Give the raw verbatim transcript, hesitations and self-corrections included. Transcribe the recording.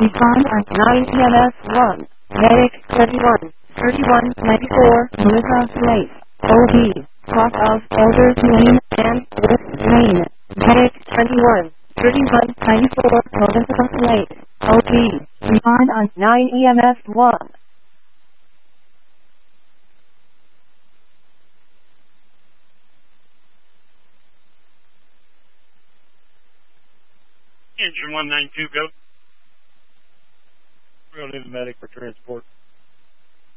Respond on nine E M S one. Medic thirty-one, thirty-one ninety-four, Melissa Lake. O B. Cross of Elder Lane and West Lane. Medic twenty-one, thirty-one ninety-four, Melissa Lake. O B. Respond on nine E M S one. Engine one nine two, go. We're going to need a medic for transport.